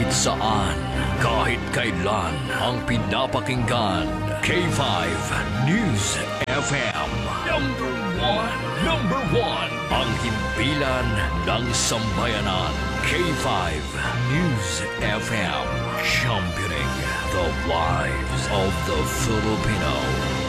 saan, kahit kailan, ang pinapakinggan. K5 News FM. Number one, ang himpilan ng sambayanan. K5 News FM. Championing the lives of the Filipino.